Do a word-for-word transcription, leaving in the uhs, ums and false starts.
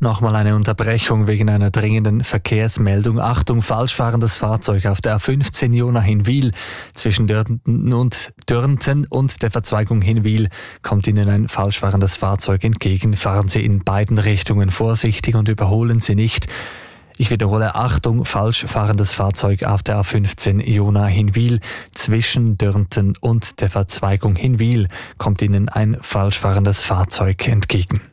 Nochmal eine Unterbrechung wegen einer dringenden Verkehrsmeldung. Achtung, falsch fahrendes Fahrzeug auf der A fünfzehn Jona-Hinwil. Zwischen Dörnten und, Dörnten und der Verzweigung Hinwil kommt Ihnen ein falsch fahrendes Fahrzeug entgegen. Fahren Sie in beiden Richtungen vorsichtig und überholen Sie nicht. Ich wiederhole, Achtung, falsch fahrendes Fahrzeug auf der A fünfzehn Jona-Hinwil. Zwischen Dörnten und der Verzweigung Hinwil kommt Ihnen ein falsch fahrendes Fahrzeug entgegen.